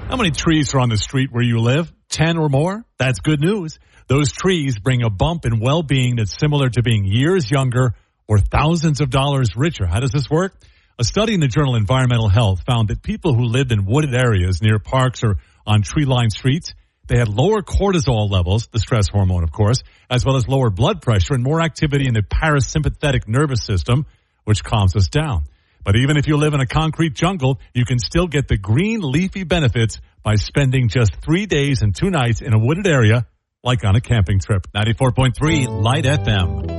How many trees are on the street where you live? 10 or more? That's good news. Those trees bring a bump in well-being that's similar to being years younger or thousands of dollars richer. How does this work? A study in the journal Environmental Health found that people who lived in wooded areas near parks or on tree-lined streets, they had lower cortisol levels, the stress hormone, of course, as well as lower blood pressure and more activity in the parasympathetic nervous system, which calms us down. But even if you live in a concrete jungle, you can still get the green leafy benefits by spending just 3 days and 2 nights in a wooded area, like on a camping trip. 94.3 Light FM.